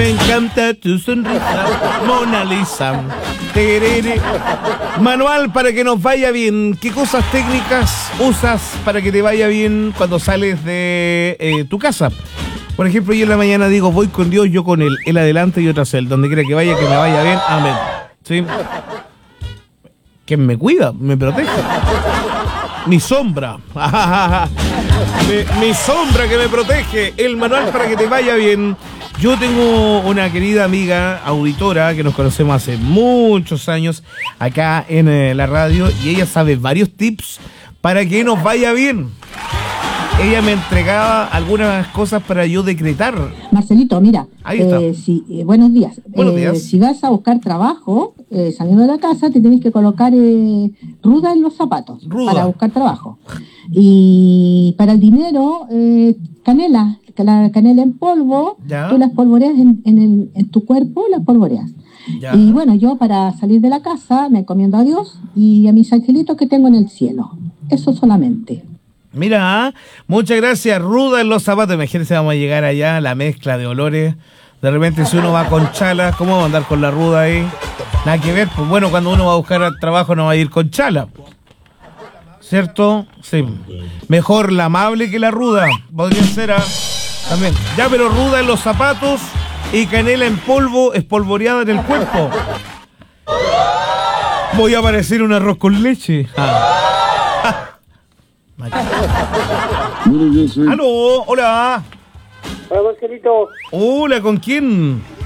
Me encanta tu sonrisa, Mona Lisa. Terere. Manual para que nos vaya bien. ¿Qué cosas técnicas usas para que te vaya bien cuando sales de tu casa? Por ejemplo, yo en la mañana digo, voy con Dios, yo con él adelante y yo tras él. Donde quiera que vaya, que me vaya bien. Amén. ¿Sí? ¿Quién me cuida? Me protege. Mi sombra. Mi sombra que me protege. El manual para que te vaya bien. Yo tengo una querida amiga auditora que nos conocemos hace muchos años acá en la radio y ella sabe varios tips para que nos vaya bien. Ella me entregaba algunas cosas para yo decretar. Marcelito, mira, ahí está. Buenos días. Buenos días. Si vas a buscar trabajo, saliendo de la casa, te tienes que colocar ruda en los zapatos para buscar trabajo. Y para el dinero, canela. La canela en polvo, ¿ya? Tú las polvoreas en tu cuerpo, las polvoreas. ¿Ya? Y bueno, yo para salir de la casa me encomiendo a Dios y a mis angelitos que tengo en el cielo. Eso solamente. Mira, muchas gracias. Ruda en los zapatos. Imagínense, vamos a llegar allá, la mezcla de olores. De repente, si uno va con chala, ¿cómo va a andar con la ruda ahí? Nada que ver. Pues bueno, cuando uno va a buscar trabajo no va a ir con chala, ¿cierto? Sí. Mejor la amable que la ruda. Podría ser también. Ya, pero ruda en los zapatos y canela en polvo espolvoreada en el cuerpo. Voy a parecer un arroz con leche. Mire, yo soy... ¡Aló! ¡Hola! Hola, Marcelito. Hola, ¿con quién?